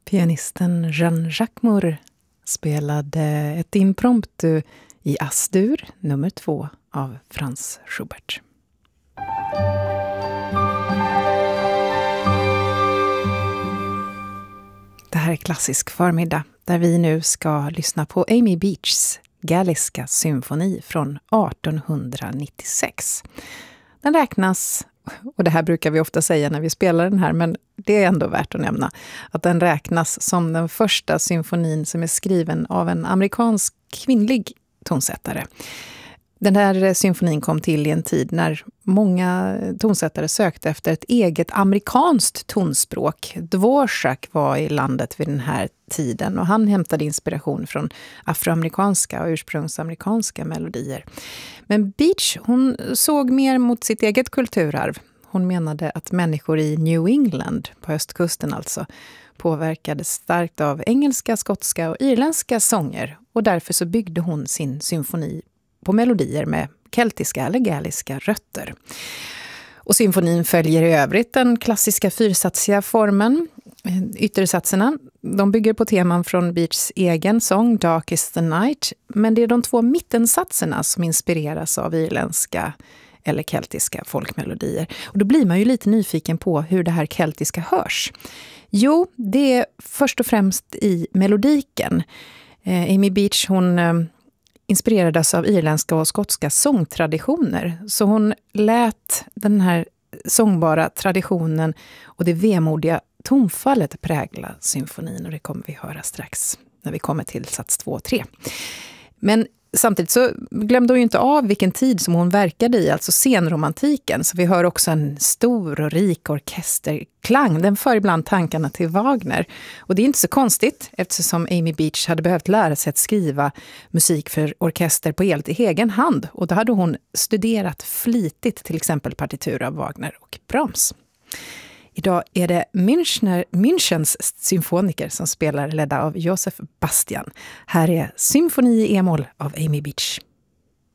Pianisten Jean Jacquemart spelade ett impromptu i As-dur nummer 2 av Franz Schubert. Det här är Klassisk förmiddag där vi nu ska lyssna på Amy Beachs Galliska symfoni från 1896. Den räknas, och det här brukar vi ofta säga när vi spelar den här, men det är ändå värt att nämna, att den räknas som den första symfonin som är skriven av en amerikansk kvinnlig tonsättare. Den här symfonin kom till i en tid när många tonsättare sökte efter ett eget amerikanskt tonspråk. Dvorak var i landet vid den här tiden och han hämtade inspiration från afroamerikanska och ursprungsamerikanska melodier. Men Beach, hon såg mer mot sitt eget kulturarv. Hon menade att människor i New England, på östkusten alltså, påverkades starkt av engelska, skotska och irländska sånger. Och därför så byggde hon sin symfoni på melodier med keltiska eller galliska rötter. Och symfonin följer i övrigt den klassiska fyrsatsiga formen. Yttersatserna, de bygger på teman från Beachs egen sång Dark is the Night, men det är de 2 mittensatserna som inspireras av irländska eller keltiska folkmelodier. Och då blir man ju lite nyfiken på hur det här keltiska hörs. Jo, det är först och främst i melodiken. Amy Beach, hon inspirerades av irländska och skotska sångtraditioner. Så hon lät den här sångbara traditionen och det vemodiga tonfallet prägla symfonin. Och det kommer vi höra strax när vi kommer till sats 2 och 3. Men samtidigt så glömde hon ju inte av vilken tid som hon verkade i, alltså senromantiken. Så vi hör också en stor och rik orkesterklang. Den för ibland tankarna till Wagner. Och det är inte så konstigt eftersom Amy Beach hade behövt lära sig att skriva musik för orkester på helt i egen hand. Och då hade hon studerat flitigt till exempel partitur av Wagner och Brahms. Idag är det Münchens symfoniker som spelar ledda av Josef Bastian. Här är Symfoni i E-moll av Amy Beach.